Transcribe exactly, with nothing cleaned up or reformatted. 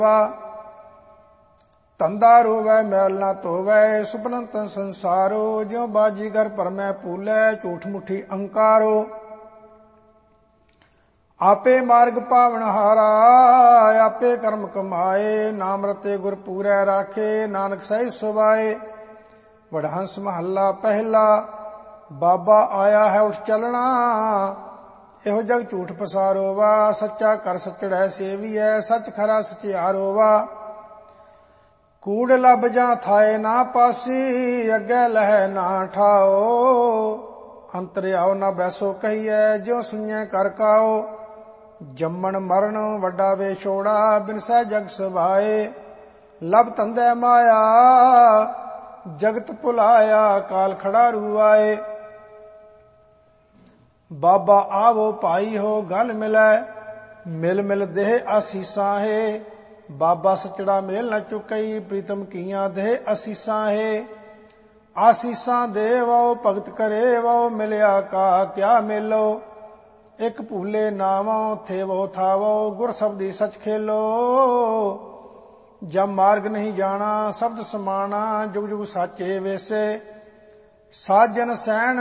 ਧੰਦਾ ਰੋਵੈ ਮੈਲ ਨਾ ਧੋਵੈ, ਸੁਪਨੰਤ ਸੰਸਾਰੋ। ਜਿਉ ਬਾਜੀਗਰ ਭਰਮੈ ਭੂਲੈ, ਝੂਠ ਮੁੱਠੀ ਅਹੰਕਾਰੋ। ਆਪੇ ਮਾਰਗ ਪਾਵਨ ਹਾਰਾ, ਆਪੇ ਕਰਮ ਕਮਾਏ। ਨਾਮ ਰਤੇ ਗੁਰ ਪੂਰੈ ਰਾਖੇ, ਨਾਨਕ ਸਹਿਜ ਸੁਭਾਏ। ਵਡਹੰਸ ਮਹੱਲਾ ਪਹਿਲਾ। ਬਾਬਾ ਆਇਆ ਹੈ ਉੱਠ ਚੱਲਣਾ, ਇਹੋ ਜਗ ਝੂਠ ਪਸਾਰੋ ਵਾ। ਸੱਚਾ ਕਰ ਸਚੜੈ ਸੇਵੀਐ, ਸੱਚ ਖਰਾ ਸਚਿਆਰੋ ਵਾ। ਕੂੜ ਲੱਭ ਜਾਂ ਥਾਏ ਨਾ ਪਾਸੀ, ਅੱਗੇ ਲਹਿ ਨਾ ਠਾਓ। ਅੰਤਰ ਆਓ ਨਾ ਬੈਸੋ ਕਹੀਐ, ਜਿਉ ਸੁਣਿਐ ਕਰ ਕਾਓ। ਜੰਮਣ ਮਰਨ ਵੱਡਾ ਵੇਛੋੜਾ, ਬਿਨਸੈ ਜਗ ਸਵਾਏ। ਲਭ ਧੰਦੈ ਮਾਇਆ, ਜਗਤ ਭੁਲਾਇਆ। ਕਾਲ ਖੜਾ ਰੂ ਆਏ। ਬਾਬਾ ਆਵੋ ਭਾਈ ਹੋ ਗਲ ਮਿਲੈ, ਮਿਲ ਮਿਲ ਦੇਹ ਆਸੀਸਾਂ ਹੈ। ਬਾਬਾ ਸਚੜਾ ਮੇਲ ਨ ਚੁਕਈ, ਪ੍ਰੀਤਮ ਕੀਆਂ ਦੇਹ ਅਸੀਸਾਂ ਹੈ। ਆਸੀਸਾਂ ਦੇਵੋ ਭਗਤ ਕਰੇ ਵੋ, ਮਿਲਿਆ ਕਾ ਕਿਆ ਮੇਲੋ। ਇੱਕ ਭੂਲੇ ਨਾਵੋ ਥੇਵੋ ਥਾਵੋ, ਗੁਰ ਸਬਦੀ ਸਚ ਖੇਲੋ। ਜਬ ਮਾਰਗ ਨਹੀਂ ਜਾਣਾ, ਸ਼ਬਦ ਸਮਾਣਾ। ਜੁਗ ਜੁਗ ਸਾਚੇ ਵੇਸੇ, ਸਾਜਨ ਸੈਣ